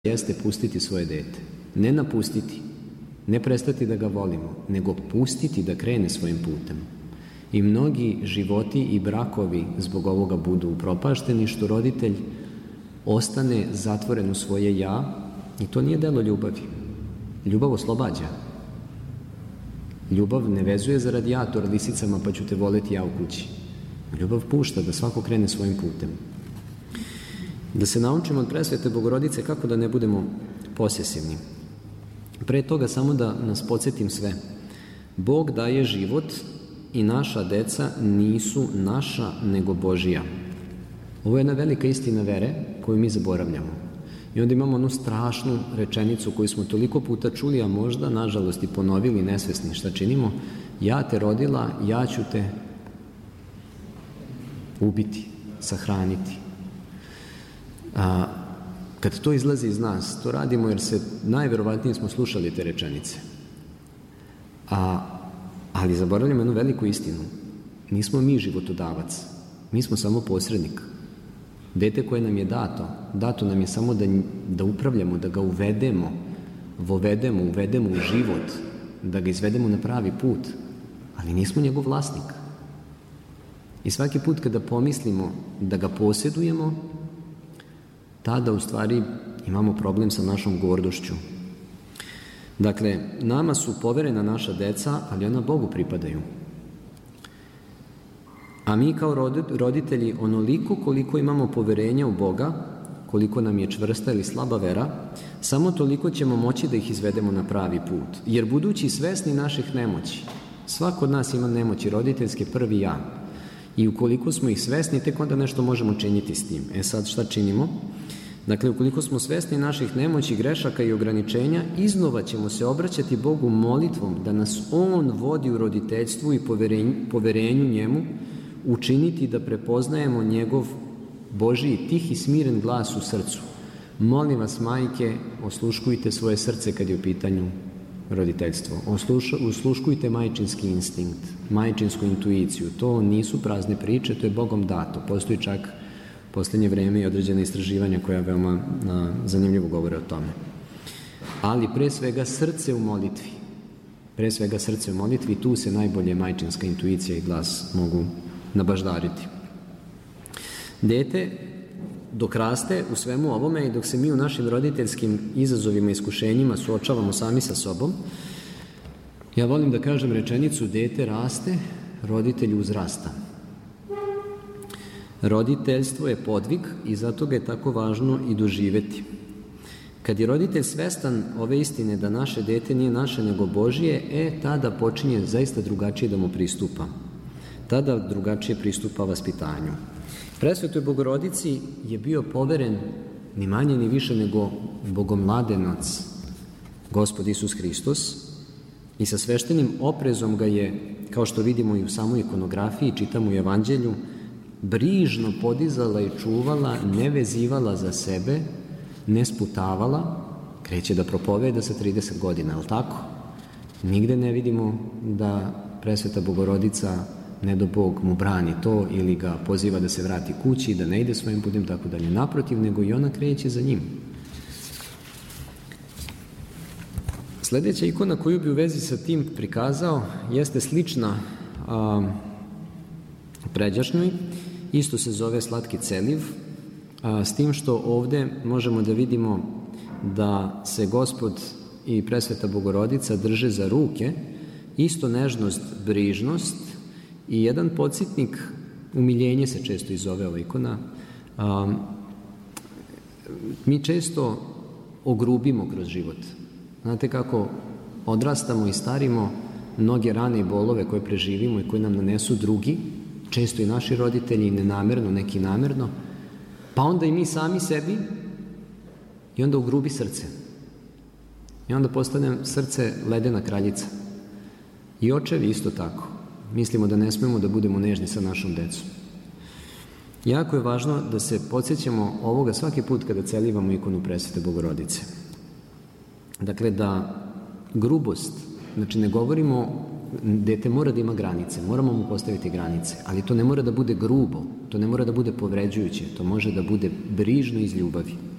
jeste pustiti svoje dete. Ne napustiti, ne prestati da ga volimo, nego pustiti da krene svojim putem. I mnogi životi i brakovi zbog ovoga budu upropašteni, što roditelj ostane zatvoren u svoje ja, i to nije delo ljubavi. Ljubav oslobađa. Ljubav ne vezuje za radijator lisicama pa ću te voleti ja u kući. Ljubav pušta da svako krene svojim putem. Da se naučimo od Presvete Bogorodice kako da ne budemo posesivni. Pre toga samo da nas podsjetim sve. Bog daje život i naša deca nisu naša nego Božija. Ovo je jedna velika istina vere koju mi zaboravljamo. I onda imamo onu strašnu rečenicu koju smo toliko puta čuli, a možda, nažalost, i ponovili nesvesni. Šta činimo? Ja te rodila, ja ću te ubiti, sahraniti. Kad to izlazi iz nas, to radimo jer najverovatnije smo slušali te rečenice. Ali zaboravljamo jednu veliku istinu. Nismo mi životodavac, mi smo samo posrednik. Dete koje nam je dato nam je samo da upravljamo, da ga uvedemo u život, da ga izvedemo na pravi put, ali nismo njegov vlasnik. I svaki put kada pomislimo da ga posjedujemo, tada u stvari imamo problem sa našom gordošću. Dakle, nama su poverena naša deca, ali ona Bogu pripadaju. A mi kao roditelji, onoliko koliko imamo poverenja u Boga, koliko nam je čvrsta ili slaba vera, samo toliko ćemo moći da ih izvedemo na pravi put. Jer budući svesni naših nemoći, svako od nas ima nemoći roditeljske, prvi ja. I ukoliko smo ih svesni, tek onda nešto možemo činiti s tim. Sad šta činimo? Dakle, ukoliko smo svesni naših nemoći, grešaka i ograničenja, iznova ćemo se obraćati Bogu molitvom da nas On vodi u roditeljstvu i poverenju njemu, učiniti da prepoznajemo njegov Božji tih i smiren glas u srcu. Molim vas, majke, osluškujte svoje srce kad je u pitanju roditeljstvo. Osluškujte majčinski instinkt, majčinsku intuiciju. To nisu prazne priče, to je Bogom dato. Postoji čak u posljednje vreme i određene istraživanja koja veoma zanimljivo govore o tome. Ali pre svega srce u molitvi. Pre svega srce u molitvi, tu se najbolje majčinska intuicija i glas mogu nabaždariti. Dete dok raste u svemu ovome i dok se mi u našim roditeljskim izazovima i iskušenjima suočavamo sami sa sobom, ja volim da kažem rečenicu: dete raste, roditelj uzrasta. Roditeljstvo je podvig i zato ga je tako važno i doživeti. Kad je roditelj svestan ove istine da naše dete nije naše nego Božije, tada počinje zaista drugačije da mu pristupa. Tada drugačije pristupa vaspitanju. Presvetoj Bogorodici je bio poveren ni manje ni više nego Bogomladenac, Gospod Isus Hristos, i sa sveštenim oprezom ga je, kao što vidimo i u samoj ikonografiji, čitamo u Evanđelju, brižno podizala i čuvala, ne vezivala za sebe, ne sputavala, kreće da propoveda sa 30 godina, ali tako? Nigde ne vidimo da Presveta Bogorodica, ne do Bog, mu brani to ili ga poziva da se vrati kući, da ne ide svojim putem, tako dalje. Naprotiv, nego i ona kreće za njim. Sljedeća ikona koju bi u vezi sa tim prikazao jeste slična pređašnjoj, isto se zove Slatki celiv, s tim što ovde možemo da vidimo da se Gospod i Presveta Bogorodica drže za ruke, isto nežnost, brižnost i jedan podsjetnik, umiljenje se često i zove ova ikona. Mi često ogrubimo kroz život. Znate kako odrastamo i starimo, mnoge rane i bolove koje preživimo i koje nam nanesu drugi, često i naši roditelji, nenamerno, neki namerno, pa onda i mi sami sebi, i onda ugrubi srce. I onda postane srce ledena kraljica. I očevi isto tako. Mislimo da ne smemo da budemo nežni sa našom decom. Jako je važno da se podsjećamo ovoga svaki put kada celivamo ikonu Presvete Bogorodice. Dakle, da grubost, znači ne govorimo, dete mora da ima granice, moramo mu postaviti granice, ali to ne mora da bude grubo, to ne mora da bude povređujuće, to može da bude brižno iz ljubavi.